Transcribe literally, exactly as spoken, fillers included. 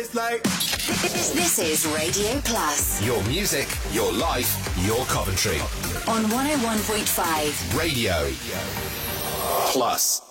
It's like This, this is Radio Plus Your music, your life, your Coventry. on one oh one point five. Radio Plus.